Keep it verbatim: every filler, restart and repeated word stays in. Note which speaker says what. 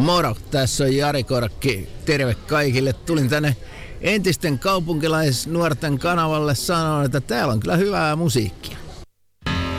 Speaker 1: Moro, tässä on Jari Korkki. Terve kaikille. Tulin tänne entisten kaupunkilaisnuorten kanavalle sanoa, että täällä on kyllä hyvää musiikkia.